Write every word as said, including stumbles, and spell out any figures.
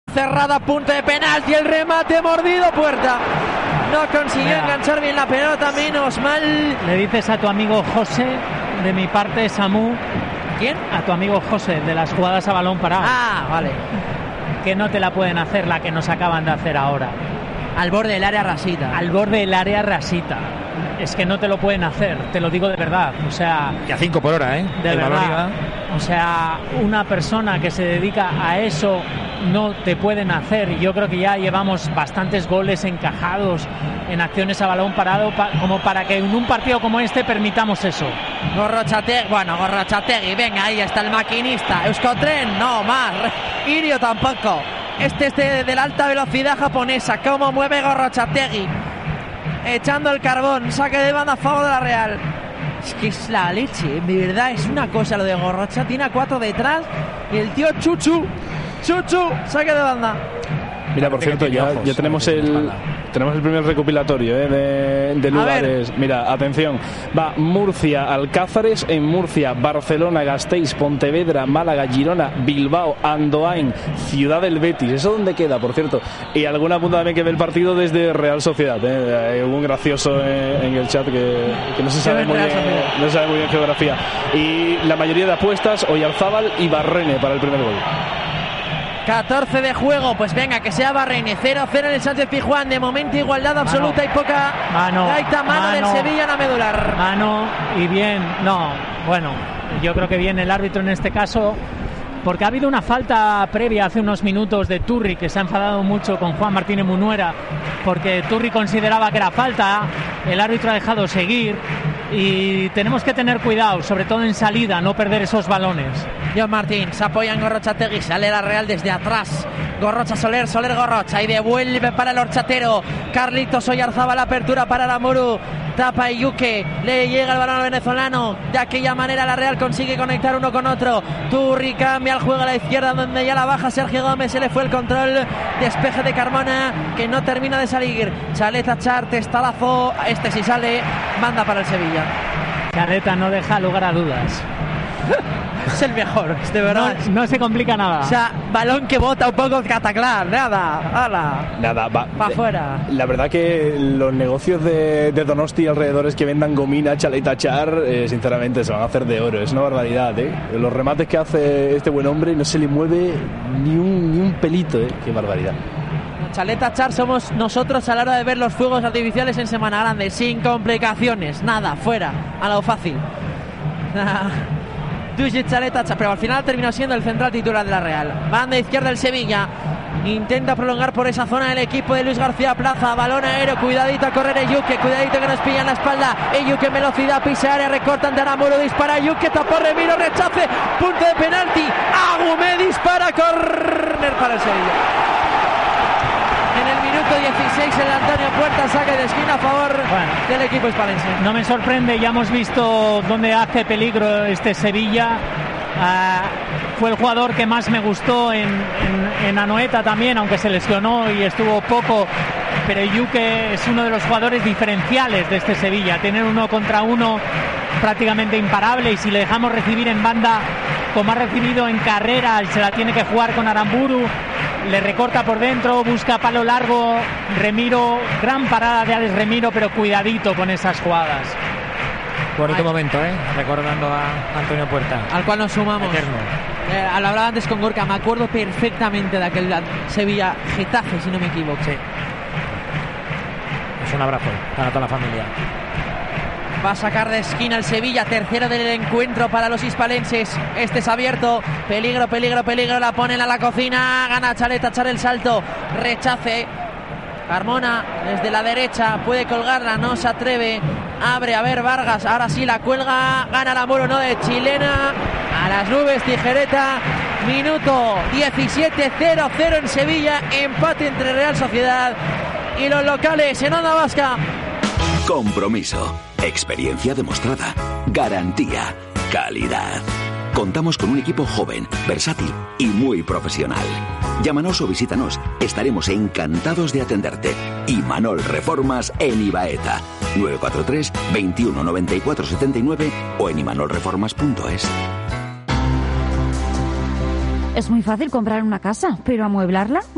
Cerrada, punto de penalti, el remate mordido, puerta. No consiguió Mira. enganchar bien la pelota, menos mal. Le dices a tu amigo José, de mi parte, Samu. ¿Quién? A tu amigo José, de las jugadas a balón parado. Ah, vale. Que no te la pueden hacer la que nos acaban de hacer ahora. Al borde del área rasita. Al borde del área rasita. Es que no te lo pueden hacer, te lo digo de verdad. O sea, y a cinco por hora, ¿eh? De verdad. O sea, una persona que se dedica a eso no te pueden hacer. Y yo creo que ya llevamos bastantes goles encajados en acciones a balón parado pa- como para que en un partido como este permitamos eso. Gorrochategui, bueno, Gorrochategui, venga, ahí está el maquinista. Euskotren, no más. Irio tampoco. Este es de, de la alta velocidad japonesa. Cómo mueve Gorrochategui. Echando el carbón, saque de banda a favor de la Real. Es que es la leche, de verdad, es una cosa lo de Gorrocha. Tiene a cuatro detrás y el tío Chuchu, Chuchu, saque de banda. Mira, por cierto, ya, ya tenemos el tenemos el primer recopilatorio ¿eh? de, de lugares. Mira, atención, va Murcia, Alcázares, en Murcia, Barcelona, Gasteiz, Pontevedra, Málaga, Girona, Bilbao, Andoain, Ciudad del Betis. ¿Eso dónde queda, por cierto? Y alguna punta también que ve el partido desde Real Sociedad. ¿eh? Hubo un gracioso en, en el chat que, que no se sabe muy bien, no se sabe muy bien geografía. Y la mayoría de apuestas, Oyarzábal y Barrene para el primer gol. catorce de juego, pues venga, que sea Barrene. Cero cero en el Sánchez Pizjuán. De momento igualdad absoluta mano. Y poca mano, gaita, mano, mano del Sevilla en la medular. Mano y bien, no, bueno, yo creo que bien el árbitro en este caso, porque ha habido una falta previa hace unos minutos de Turri, que se ha enfadado mucho con Juan Martínez Munuera, porque Turri consideraba que era falta, el árbitro ha dejado seguir. Y tenemos que tener cuidado, sobre todo en salida, no perder esos balones. John Martín, se apoya en Gorrochategui, sale la Real desde atrás. Gorrocha, Soler, Soler, Gorrocha, y devuelve para el horchatero. Carlitos Oyarzábal, la apertura para la Muru. Tapa y Yuque, le llega el balón al venezolano. De aquella manera la Real consigue conectar uno con otro. Turri cambia el juego a la izquierda, donde ya la baja Sergio Gómez. Se le fue el control. Despeje de Carmona, que no termina de salir. Chaleta, Char, testalazo. Este sí sale, manda para el Sevilla. Chaleta no deja lugar a dudas. Es el mejor, de verdad. No, no se complica nada. O sea, balón que bota un poco cataclar, nada, ala. Nada, va. Para afuera. La verdad que los negocios de, de Donosti alrededores que vendan gomina, Chaleta, Char, eh, sinceramente se van a hacer de oro. Es una barbaridad, ¿eh? Los remates que hace este buen hombre no se le mueve ni un, ni un pelito, ¿eh? Qué barbaridad. Chaleta, Char somos nosotros a la hora de ver los fuegos artificiales en Semana Grande, sin complicaciones, nada, fuera, a lo fácil. Dujic, Chaleta, Char, pero al final terminó siendo el central titular de la Real. Banda izquierda el Sevilla, intenta prolongar por esa zona el equipo de Luis García Plaza, balón aéreo, cuidadito a correr Eyuke, cuidadito que nos pilla en la espalda. Eyuke en velocidad, pisa área, recorta ante Aramuro, dispara Eyuke, tapó Remiro, rechace, punto de penalti. Agumé dispara, córner para el Sevilla. En el minuto dieciséis el Antonio Puerta, saque de esquina a favor bueno, del equipo hispalense. No me sorprende, ya hemos visto dónde hace peligro este Sevilla. Uh, fue el jugador que más me gustó en, en, en Anoeta también, aunque se lesionó y estuvo poco, pero Yuke es uno de los jugadores diferenciales de este Sevilla. Tener uno contra uno prácticamente imparable, y si le dejamos recibir en banda como ha recibido en carrera, se la tiene que jugar con Aramburu. Le recorta por dentro, busca palo largo, Remiro, gran parada de Alex Remiro, pero cuidadito con esas jugadas. Bonito Ay. momento, ¿eh? Recordando a Antonio Puerta. Al cual nos sumamos. Eh, lo hablaba antes con Gorka, me acuerdo perfectamente de aquel Sevilla-Getafe, si no me equivoco. Sí. Es un abrazo para toda la familia. Va a sacar de esquina el Sevilla, tercero del encuentro para los hispalenses. Este es abierto, peligro, peligro, peligro, la ponen a la cocina, gana Chaleta, echar el salto, rechace. Carmona desde la derecha, puede colgarla, no se atreve, abre, a ver Vargas, ahora sí la cuelga, gana la Muro, no de chilena, a las nubes, tijereta. Minuto diecisiete, cero cero en Sevilla, empate entre Real Sociedad y los locales en Onda Vasca. Compromiso, experiencia demostrada, garantía, calidad. Contamos con un equipo joven, versátil y muy profesional. Llámanos o visítanos, estaremos encantados de atenderte. Imanol Reformas en Ibaeta, nueve cuatro tres, veintiuno noventa y cuatro setenta y nueve o en imanol reformas punto es. Es muy fácil comprar una casa, pero amueblarla